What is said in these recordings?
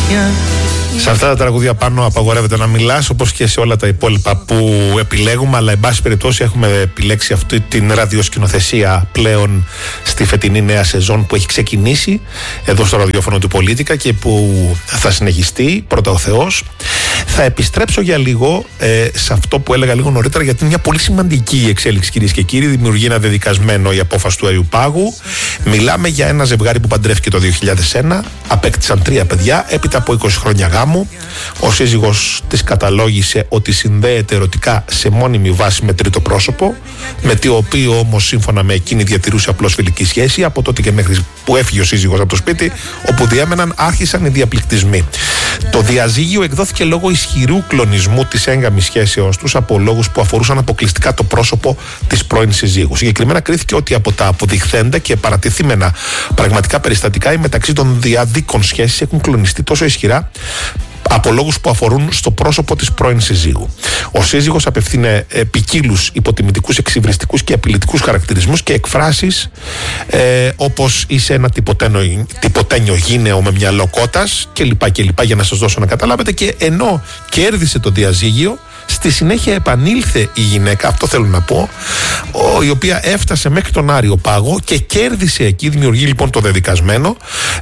Σε αυτά τα τραγούδια πάνω απαγορεύεται να μιλάς, όπως και σε όλα τα υπόλοιπα που επιλέγουμε, αλλά εν πάση περιπτώσει έχουμε επιλέξει αυτή την ραδιοσκηνοθεσία πλέον στη φετινή νέα σεζόν που έχει ξεκινήσει εδώ στο ραδιόφωνο του Πολίτικα και που θα συνεχιστεί, πρώτα ο Θεός. Θα επιστρέψω για λίγο σε αυτό που έλεγα λίγο νωρίτερα, γιατί είναι μια πολύ σημαντική εξέλιξη, κυρίες και κύριοι. Δημιουργεί ένα δεδικασμένο η απόφαση του Αριουπάγου. Μιλάμε για ένα ζευγάρι που παντρεύτηκε το 2001, απέκτησαν 3 παιδιά έπειτα από 20 χρόνια γάμου. Ο σύζυγος της καταλόγησε ότι συνδέεται ερωτικά σε μόνιμη βάση με τρίτο πρόσωπο, με το οποίο όμως σύμφωνα με εκείνη διατηρούσε απλώς φιλική σχέση. Από τότε και μέχρι που έφυγε ο σύζυγος από το σπίτι, όπου διέμεναν, άρχισαν οι διαπληκτισμοί. Το διαζύγιο εκδόθηκε λόγω ισχυρού κλονισμού της έγκαμης σχέσεως τους από λόγους που αφορούσαν αποκλειστικά το πρόσωπο της πρώην συζύγου. Συγκεκριμένα κρίθηκε ότι από τα αποδειχθέντα και παρατηθήμενα πραγματικά περιστατικά, οι μεταξύ των διαδίκων σχέσεις έχουν κλονιστεί τόσο ισχυρά από λόγους που αφορούν στο πρόσωπο της πρώην συζύγου. Ο σύζυγος απευθύνε ποικίλους υποτιμητικούς, εξυβριστικούς και απειλητικούς χαρακτηρισμούς και εκφράσεις όπως είσαι ένα τυποτένιο γύναιο με μυαλό κότας κλπ. Για να σας δώσω να καταλάβετε. Και ενώ κέρδισε το διαζύγιο, στη συνέχεια επανήλθε η γυναίκα, αυτό θέλω να πω, η οποία έφτασε μέχρι τον Άριο Πάγο και κέρδισε εκεί, δημιουργεί λοιπόν το δεδικασμένο,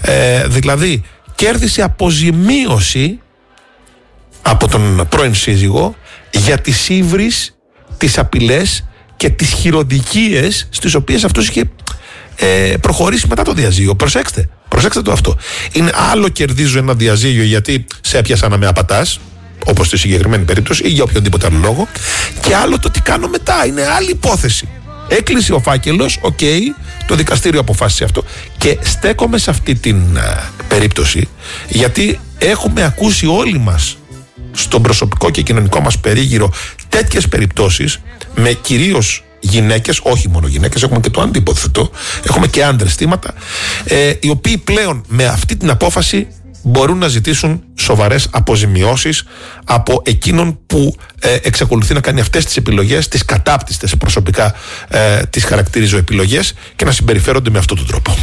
δηλαδή κέρδισε αποζημίωση από τον πρώην σύζυγο για τις ύβρις, τις απειλές και τις χειροδικίες στις οποίες αυτός είχε προχωρήσει μετά το διαζύγιο. Προσέξτε το αυτό. Είναι άλλο κερδίζω ένα διαζύγιο γιατί σε έπιασα να με απατάς, όπως στη συγκεκριμένη περίπτωση, ή για οποιονδήποτε άλλο λόγο, και άλλο το τι κάνω μετά. Είναι άλλη υπόθεση. Έκλεισε ο φάκελος, το δικαστήριο αποφάσισε αυτό. Και στέκομαι σε αυτή την περίπτωση γιατί έχουμε ακούσει όλοι μας στον προσωπικό και κοινωνικό μας περίγυρο τέτοιες περιπτώσεις με κυρίως γυναίκες, όχι μόνο γυναίκες, έχουμε και το αντίποθετο, έχουμε και άντρες θύματα, οι οποίοι πλέον με αυτή την απόφαση μπορούν να ζητήσουν σοβαρές αποζημιώσεις από εκείνον που εξακολουθεί να κάνει αυτές τις επιλογές, τις κατάπτυστες προσωπικά τις χαρακτηρίζω επιλογές, και να συμπεριφέρονται με αυτόν τον τρόπο.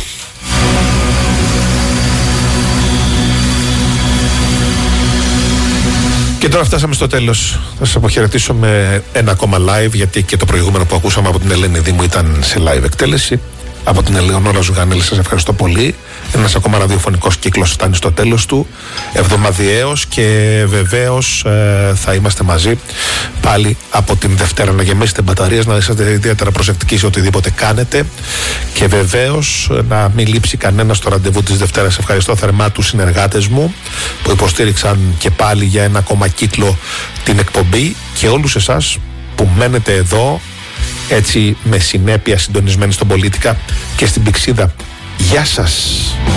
Και τώρα φτάσαμε στο τέλος. Θα σας αποχαιρετήσω με ένα ακόμα live, γιατί και το προηγούμενο που ακούσαμε από την Ελένη Δήμου ήταν σε live εκτέλεση. Από την Ελεονόρα Ζουγανέλη σας ευχαριστώ πολύ. Ένας ακόμα ραδιοφωνικός κύκλος φτάνει στο τέλος του, εβδομαδιαίος, και βεβαίως θα είμαστε μαζί πάλι από την Δευτέρα. Να γεμίσετε μπαταρίες, να είσαστε ιδιαίτερα προσεκτικοί σε οτιδήποτε κάνετε, και βεβαίως να μην λείψει κανένα στο ραντεβού της Δευτέρας. Ευχαριστώ θερμά τους συνεργάτες μου που υποστήριξαν και πάλι για ένα ακόμα κύκλο την εκπομπή, και όλους εσάς που μένετε εδώ έτσι με συνέπεια συντονισμένοι στον Πολίτικα και στην Πυξίδα. Γεια σας!